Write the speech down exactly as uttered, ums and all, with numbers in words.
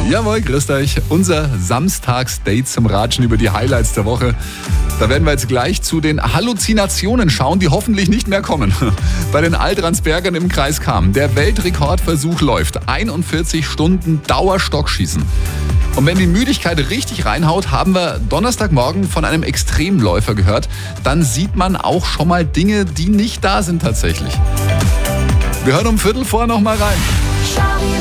Jawohl, grüßt euch. Unser Samstagsdate zum Ratschen über die Highlights der Woche. Da werden wir jetzt gleich zu den Halluzinationen schauen, die hoffentlich nicht mehr kommen. Bei den Altransbergern im Kreis Cham. Der Weltrekordversuch läuft. einundvierzig Stunden Dauerstockschießen. Und wenn die Müdigkeit richtig reinhaut, haben wir Donnerstagmorgen von einem Extremläufer gehört. Dann sieht man auch schon mal Dinge, die nicht da sind tatsächlich. Wir hören um Viertel vor noch mal rein.